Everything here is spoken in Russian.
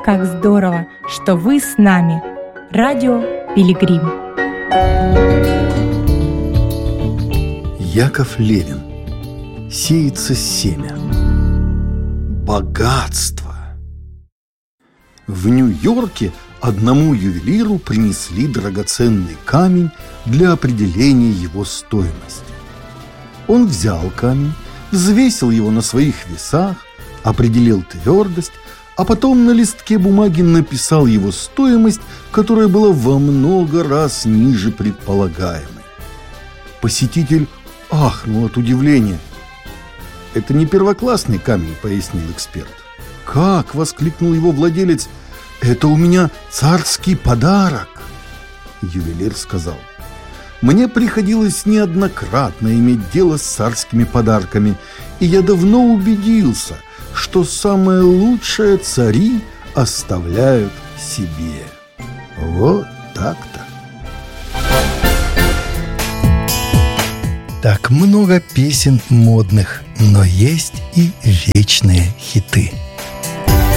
Как здорово, что вы с нами. Радио Пилигрим. Яков Левин. Сеется семя. Богатство. В Нью-Йорке одному ювелиру принесли драгоценный камень для определения его стоимости. Он взял камень, взвесил его на своих весах, определил твердость, а потом на листке бумаги написал его стоимость, которая была во много раз ниже предполагаемой. Посетитель ахнул от удивления. «Это не первоклассный камень», — пояснил эксперт. «Как?» — воскликнул его владелец. «Это у меня царский подарок!» Ювелир сказал: «Мне приходилось неоднократно иметь дело с царскими подарками, и я давно убедился, что самое лучшее цари оставляют себе». Вот так-то. Так много песен модных, но есть и вечные хиты.